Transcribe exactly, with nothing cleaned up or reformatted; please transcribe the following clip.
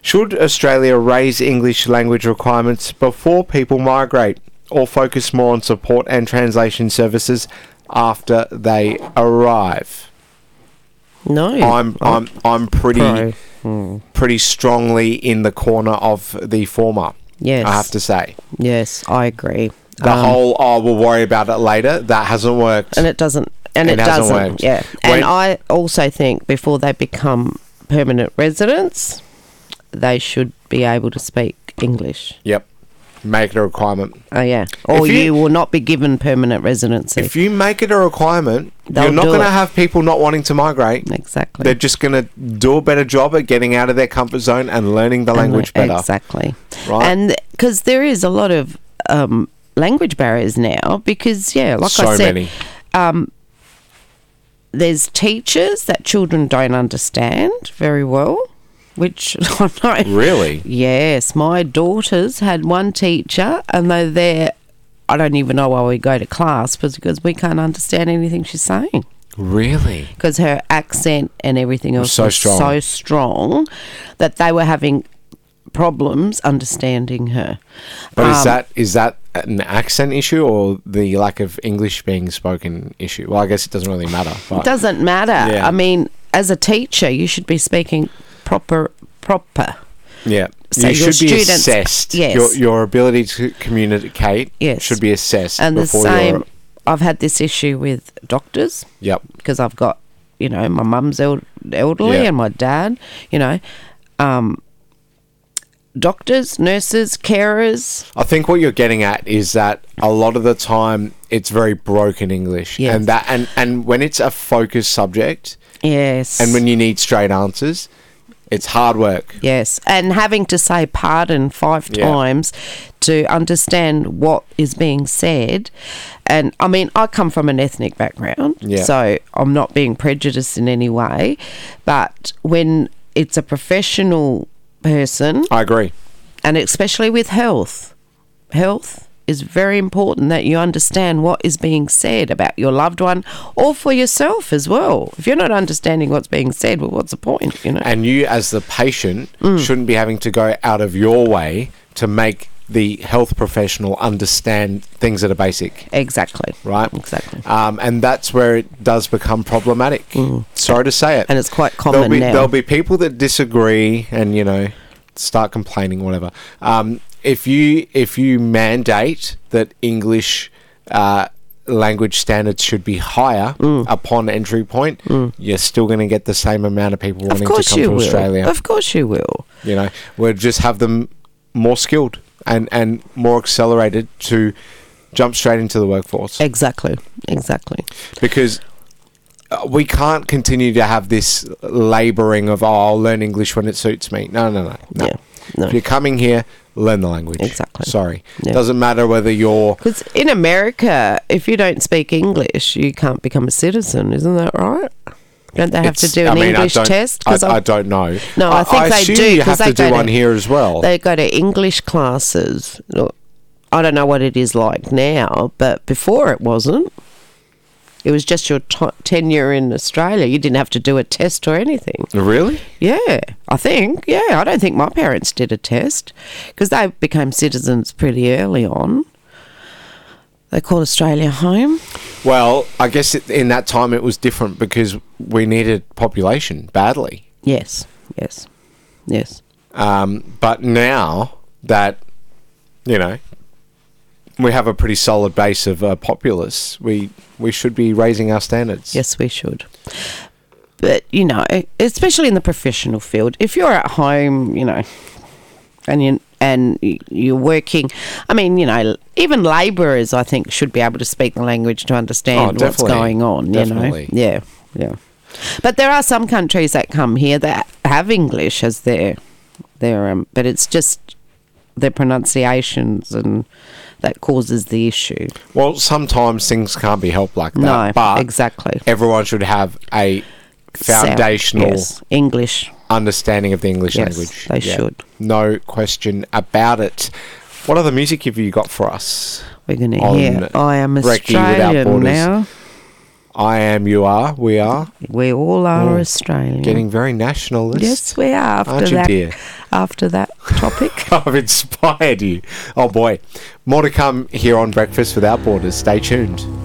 Should Australia raise English language requirements before people migrate, or focus more on support and translation services after they arrive? No. I'm I'm I'm pretty Pro. Hmm. pretty strongly in the corner of the former. Yes. I have to say. Yes, I agree. The Um, whole oh we'll worry about it later, that hasn't worked. And it doesn't. And it, It hasn't doesn't. worked. Yeah. When- And I also think before they become permanent residents, they should be able to speak English. Yep. Make it a requirement. Oh, yeah. Or If you, you- will not be given permanent residency. If you make it a requirement, They'll you're not do going to it. have people not wanting to migrate. exactly. They're just going to do a better job at getting out of their comfort zone and learning the And language le- better. Exactly. Right? And because there is a lot of um, language barriers now because, yeah, like so I said, many. there's teachers that children don't understand very well, which I know. Really? Yes, my daughters had one teacher, and they're there. I don't even know why we go to class, but because we can't understand anything she's saying. Really? Because her accent and everything else so was strong. so strong that they were having problems understanding her. But is Um, that is that an accent issue or the lack of English being spoken issue? Well, I guess it doesn't really matter. But It doesn't matter. Yeah. I mean, as a teacher, you should be speaking proper, proper. yeah, So you your should be students- assessed. yes. Your your ability to communicate Yes. should be assessed And the before same, you're. I've had this issue with doctors. Yep. Because I've got, you know, my mum's eld- elderly Yeah. and my dad, you know, um, doctors, nurses, carers. I think what you're getting at is that a lot of the time it's very broken English, Yes. and that and and when it's a focused subject, Yes. and when you need straight answers, it's hard work. Yes, and having to say pardon five Yeah. times to understand what is being said. And I mean, I come from an ethnic background, Yeah. so I'm not being prejudiced in any way. But when it's a professional person, I agree. and especially with health, health is very important that you understand what is being said about your loved one or for yourself as well. If you're not understanding what's being said, well, what's the point, you know? And you, as the patient, Mm. shouldn't be having to go out of your way to make the health professional understand things that are basic, Exactly. right? Exactly. Um, and that's where it does become problematic. Sorry to say it. And it's quite there'll common be now. there'll be people that disagree and you know start complaining, whatever. Um, if you if you mandate that English uh, language standards should be higher Mm. upon entry point, you're still going to get the same amount of people Of wanting to course come you to will. Australia. Of course you will. You know, we'll just have them more skilled and and more accelerated to jump straight into the workforce. Exactly. Exactly. Because uh, we can't continue to have this labouring of, oh, I'll learn English when it suits me. No, no, no. no. Yeah. No. If you're coming here, learn the language. Exactly. Sorry. Yeah. Doesn't matter whether you're... Because in America, if you don't speak English, you can't become a citizen. Isn't that right? Don't they have to it's- do an I mean, I English don't- test? I, 'Cause I I- don't know. No, I think they assume do, you 'cause have to they do go one to- here as well. They go to English classes. Look, I don't know what it is like now, but before it wasn't. It was just your t- tenure in Australia. You didn't have to do a test or anything. Really? Yeah, I think. Yeah, I don't think my parents did a test because they became citizens pretty early on. They called Australia home. Well, I guess it, in that time it was different because we needed population badly. Yes, yes, yes. Um, but now that, you know, we have a pretty solid base of uh, populace, we, we should be raising our standards. Yes, we should. But, you know, especially in the professional field, if you're at home, you know, and you and you're working, I mean, you know, even labourers, I think, should be able to speak the language to understand Oh, what's definitely. going on, Definitely. you know. Yeah, yeah. But there are some countries that come here that have English as their, their um, but it's just their pronunciations and that causes the issue. Well, sometimes things can't be helped like that. No, but exactly. everyone should have a foundational Yes, English. understanding of the English Yes, language. they should. No question about it. What other music have you got for us? We're going to On hear I Am Recce Without Australian Borders. now. I am, you are, we are. We all are Oh, Australian. Getting very nationalist. Yes, we are. After Aren't you, that, dear? after that topic. I've inspired you. Oh boy. More to come here on Breakfast Without Borders. Stay tuned.